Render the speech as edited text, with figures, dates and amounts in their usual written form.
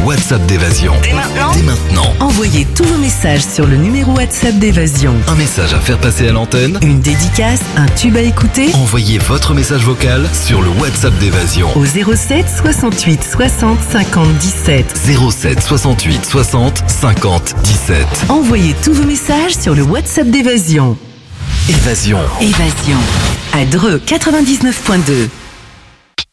WhatsApp d'Évasion. Dès maintenant. Envoyez tous vos messages sur le numéro WhatsApp d'Évasion. Un message à faire passer à l'antenne. Une dédicace, un tube à écouter. Envoyez votre message vocal sur le WhatsApp d'Évasion. Au 07 68 60 50 17. 07 68 60 50 17. Envoyez tous vos messages sur le WhatsApp d'Évasion. Évasion. À Dreux 99.2.